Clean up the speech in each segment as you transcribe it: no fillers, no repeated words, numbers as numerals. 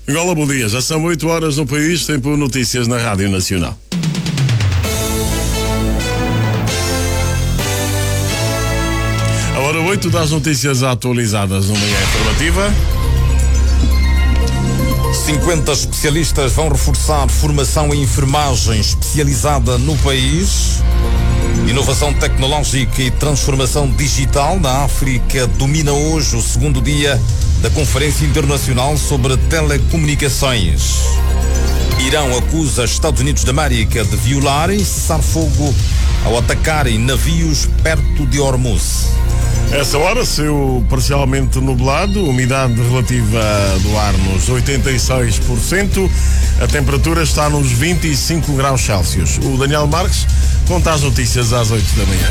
Angola, bom dia. Já são 8 horas no país, tempo notícias na Rádio Nacional. A hora 8 das notícias atualizadas no Manhã Informativa. 50 especialistas vão reforçar formação em enfermagem especializada no país. Inovação tecnológica e transformação digital na África domina hoje o segundo dia da Conferência Internacional sobre Telecomunicações. Irão acusa Estados Unidos da América de violar e cessar fogo ao atacarem navios perto de Hormuz. Essa hora saiu parcialmente nublado, umidade relativa do ar nos 86%, a temperatura está nos 25 graus Celsius. O Daniel Marques conta as notícias às 8 da manhã.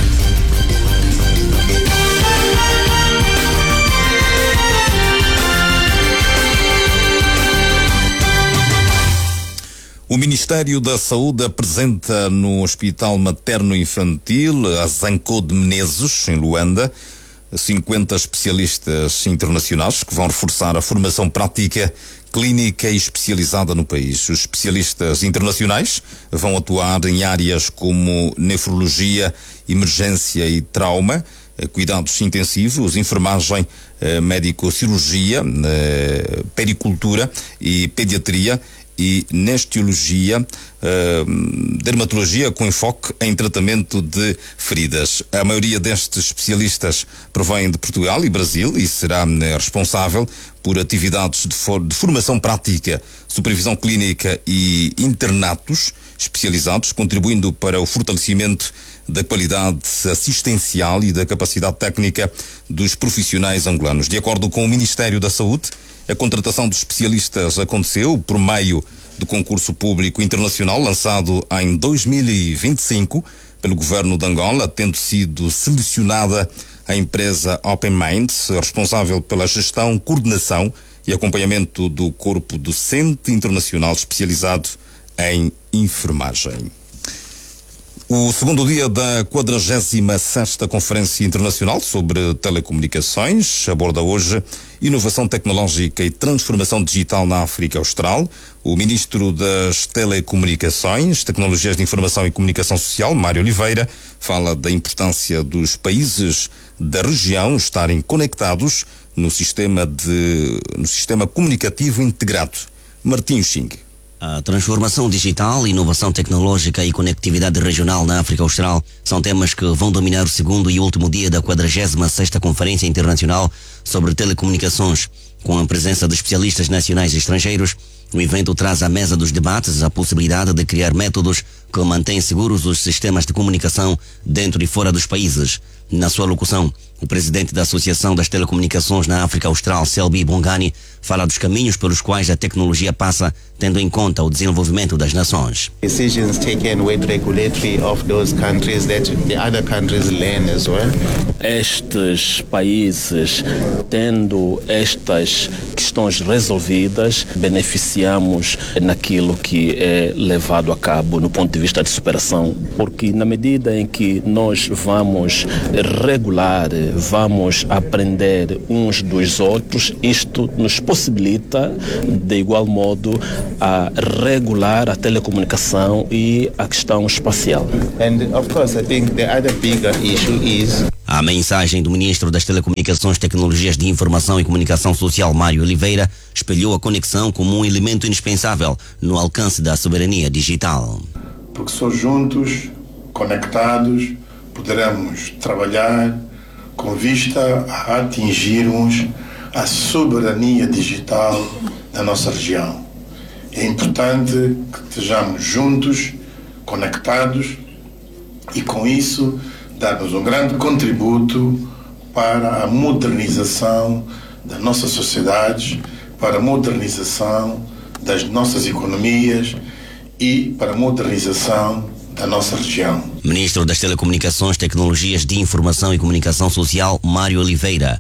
O Ministério da Saúde apresenta no Hospital Materno-Infantil, a Zanco de Menezes, em Luanda, 50 especialistas internacionais que vão reforçar a formação prática, clínica e especializada no país. Os especialistas internacionais vão atuar em áreas como nefrologia, emergência e trauma, cuidados intensivos, enfermagem, médico-cirurgia, pericultura e pediatria e nesteologia, dermatologia com enfoque em tratamento de feridas. A maioria destes especialistas provém de Portugal e Brasil e será responsável por atividades de formação prática, supervisão clínica e internatos especializados, contribuindo para o fortalecimento da qualidade assistencial e da capacidade técnica dos profissionais angolanos. De acordo com o Ministério da Saúde, a contratação dos especialistas aconteceu por meio do concurso público internacional lançado em 2025 pelo governo de Angola, tendo sido selecionada a empresa Open Minds, responsável pela gestão, coordenação e acompanhamento do corpo docente internacional especializado em enfermagem. O segundo dia da 46ª Conferência Internacional sobre Telecomunicações aborda hoje inovação tecnológica e transformação digital na África Austral. O ministro das Telecomunicações, Tecnologias de Informação e Comunicação Social, Mário Oliveira, fala da importância dos países da região estarem conectados no sistema comunicativo integrado. Martinho Xing. A transformação digital, inovação tecnológica e conectividade regional na África Austral são temas que vão dominar o segundo e último dia da 46ª Conferência Internacional sobre Telecomunicações. Com a presença de especialistas nacionais e estrangeiros, o evento traz à mesa dos debates a possibilidade de criar métodos que mantêm seguros os sistemas de comunicação dentro e fora dos países. Na sua locução, o presidente da Associação das Telecomunicações na África Austral, Selby Bongani, fala dos caminhos pelos quais a tecnologia passa, tendo em conta o desenvolvimento das nações. Decisions taken with regulatory of those countries that the other countries learn as well. Estes países, tendo estas questões resolvidas, beneficiamos naquilo que é levado a cabo no ponto de vista de superação, porque na medida em que nós vamos regular, vamos aprender uns dos outros, isto nos possibilita, de igual modo, a regular a telecomunicação e a questão espacial. And of course, I think the other bigger issue is A mensagem do ministro das Telecomunicações, Tecnologias de Informação e Comunicação Social, Mário Oliveira, espelhou a conexão como um elemento indispensável no alcance da soberania digital. Porque só juntos, conectados, poderemos trabalhar com vista a atingirmos a soberania digital da nossa região. É importante que estejamos juntos, conectados e com isso darmos um grande contributo para a modernização das nossas sociedades, para a modernização das nossas economias e para a modernização da nossa região. Ministro das Telecomunicações, Tecnologias de Informação e Comunicação Social, Mário Oliveira.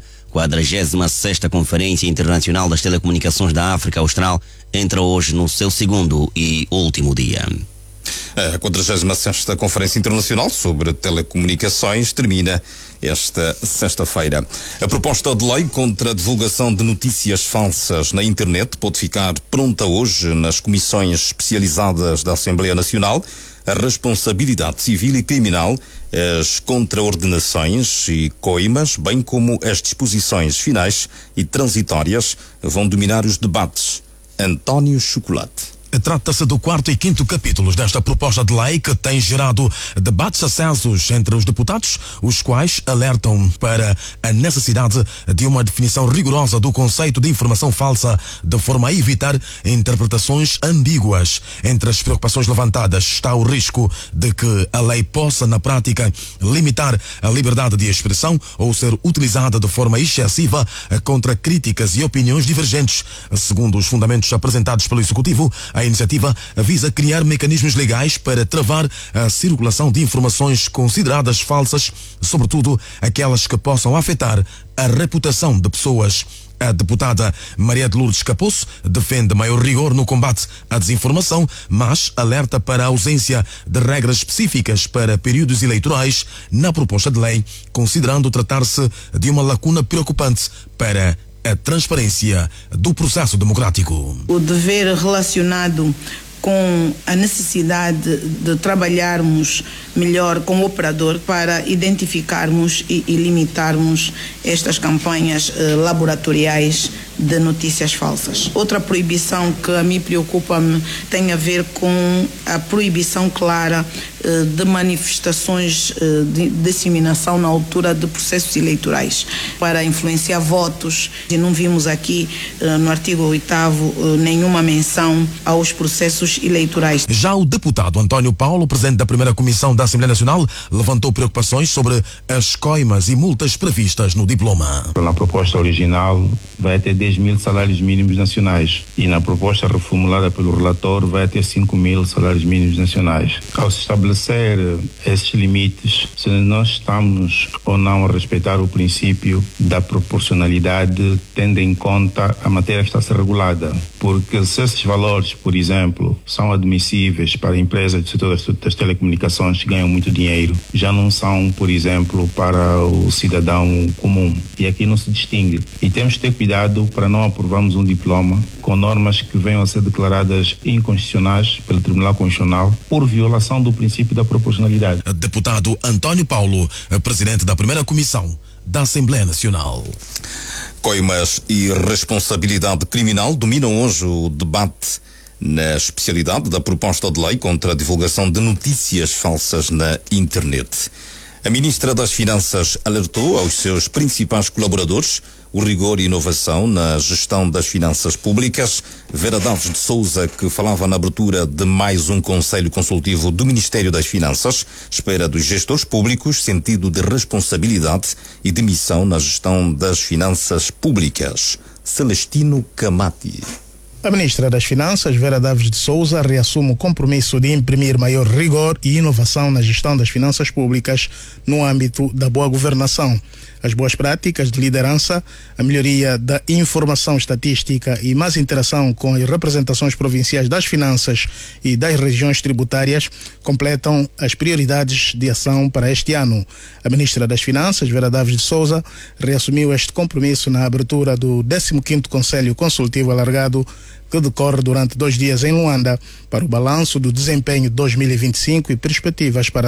46ª Conferência Internacional das Telecomunicações da África Austral entra hoje no seu segundo e último dia. A 46ª Conferência Internacional sobre Telecomunicações termina esta sexta-feira. A proposta de lei contra a divulgação de notícias falsas na internet pode ficar pronta hoje nas comissões especializadas da Assembleia Nacional. A responsabilidade civil e criminal, as contraordenações e coimas, bem como as disposições finais e transitórias, vão dominar os debates. António Chocolate. Trata-se do 4º e 5º capítulos desta proposta de lei que tem gerado debates acesos entre os deputados, os quais alertam para a necessidade de uma definição rigorosa do conceito de informação falsa, de forma a evitar interpretações ambíguas. Entre as preocupações levantadas está o risco de que a lei possa, na prática, limitar a liberdade de expressão ou ser utilizada de forma excessiva contra críticas e opiniões divergentes. Segundo os fundamentos apresentados pelo Executivo, a iniciativa visa criar mecanismos legais para travar a circulação de informações consideradas falsas, sobretudo aquelas que possam afetar a reputação de pessoas. A deputada Maria de Lourdes Caposso defende maior rigor no combate à desinformação, mas alerta para a ausência de regras específicas para períodos eleitorais na proposta de lei, considerando tratar-se de uma lacuna preocupante para a transparência do processo democrático. O dever relacionado com a necessidade de trabalharmos melhor com o operador para identificarmos e limitarmos estas campanhas laboratoriais de notícias falsas. Outra proibição que a mim preocupa-me tem a ver com a proibição clara de manifestações de disseminação na altura de processos eleitorais para influenciar votos. E não vimos aqui no artigo 8º nenhuma menção aos processos eleitorais. Já o deputado António Paulo, presidente da primeira comissão da Assembleia Nacional, levantou preocupações sobre as coimas e multas previstas no diploma. Na proposta original vai ter 10.000 salários mínimos nacionais e na proposta reformulada pelo relator vai ter 5.000 salários mínimos nacionais. Ao se estabelecer esses limites, se nós estamos ou não a respeitar o princípio da proporcionalidade, tendo em conta a matéria que está a ser regulada, porque se esses valores, por exemplo, são admissíveis para empresas do setor das telecomunicações que ganham muito dinheiro, já não são, por exemplo, para o cidadão comum. E aqui não se distingue. E temos que ter cuidado para não aprovarmos um diploma com normas que venham a ser declaradas inconstitucionais pelo Tribunal Constitucional por violação do princípio da proporcionalidade. Deputado António Paulo, presidente da primeira comissão da Assembleia Nacional. Coimas e responsabilidade criminal dominam hoje o debate na especialidade da proposta de lei contra a divulgação de notícias falsas na internet. A ministra das Finanças alertou aos seus principais colaboradores o rigor e inovação na gestão das finanças públicas. Vera Daves de Souza, que falava na abertura de mais um Conselho Consultivo do Ministério das Finanças, espera dos gestores públicos sentido de responsabilidade e de missão na gestão das finanças públicas. Celestino Camati. A ministra das Finanças, Vera Daves de Souza, reassume o compromisso de imprimir maior rigor e inovação na gestão das finanças públicas no âmbito da boa governação. As boas práticas de liderança, a melhoria da informação estatística e mais interação com as representações provinciais das finanças e das regiões tributárias completam as prioridades de ação para este ano. A ministra das Finanças, Vera Daves de Souza, reassumiu este compromisso na abertura do 15º Conselho Consultivo Alargado, que decorre durante 2 dias em Luanda, para o balanço do desempenho de 2025 e perspectivas para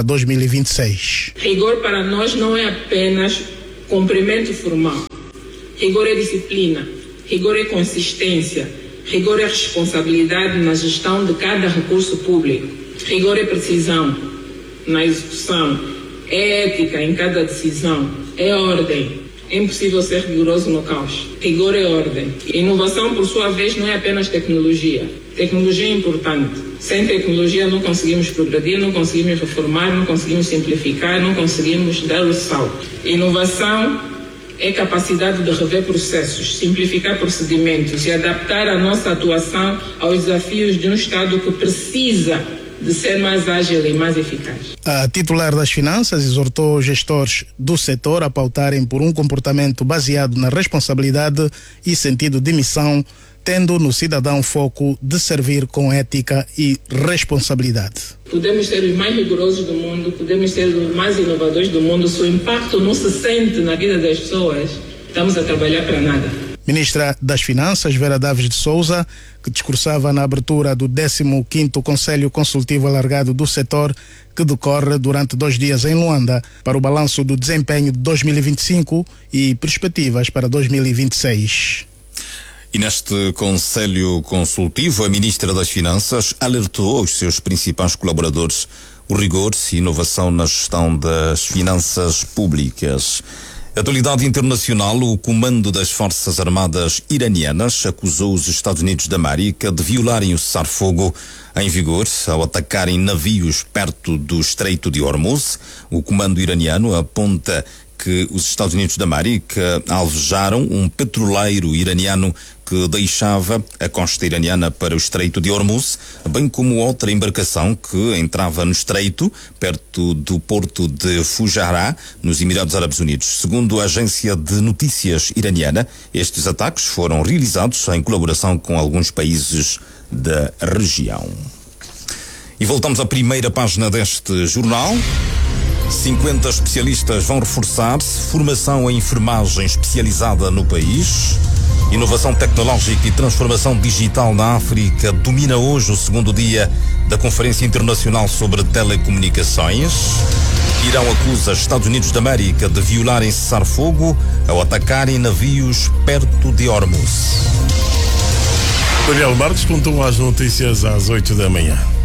2026. Rigor para nós não é apenas cumprimento formal. Rigor é disciplina, rigor é consistência, rigor é responsabilidade na gestão de cada recurso público, rigor é precisão na execução, é ética em cada decisão, é ordem. É impossível ser rigoroso no caos. Rigor é ordem. Inovação, por sua vez, não é apenas tecnologia. Tecnologia é importante. Sem tecnologia não conseguimos progredir, não conseguimos reformar, não conseguimos simplificar, não conseguimos dar o salto. Inovação é capacidade de rever processos, simplificar procedimentos e adaptar a nossa atuação aos desafios de um Estado que precisa de ser mais ágil e mais eficaz. A titular das Finanças exortou os gestores do setor a pautarem por um comportamento baseado na responsabilidade e sentido de missão, tendo no cidadão foco de servir com ética e responsabilidade. Podemos ser os mais rigorosos do mundo, podemos ser os mais inovadores do mundo, se o impacto não se sente na vida das pessoas, estamos a trabalhar para nada. Ministra das Finanças, Vera Daves de Souza, que discursava na abertura do 15º Conselho Consultivo Alargado do Setor, que decorre durante 2 dias em Luanda, para o balanço do desempenho de 2025 e perspectivas para 2026. E neste Conselho Consultivo, a Ministra das Finanças alertou aos seus principais colaboradores o rigor e inovação na gestão das finanças públicas. Atualidade internacional, o comando das Forças Armadas iranianas acusou os Estados Unidos da América de violarem o cessar-fogo em vigor ao atacarem navios perto do Estreito de Hormuz. O comando iraniano aponta que os Estados Unidos da América alvejaram um petroleiro iraniano que deixava a costa iraniana para o Estreito de Hormuz, bem como outra embarcação que entrava no estreito, perto do porto de Fujairah, nos Emirados Árabes Unidos. Segundo a agência de notícias iraniana, estes ataques foram realizados em colaboração com alguns países da região. E voltamos à primeira página deste jornal. 50 especialistas vão reforçar-se, formação em enfermagem especializada no país. Inovação tecnológica e transformação digital na África domina hoje o segundo dia da Conferência Internacional sobre Telecomunicações. Irão acusa Estados Unidos da América de violarem cessar-fogo ao atacarem navios perto de Hormuz. Daniel Marques contou as notícias às 8 da manhã.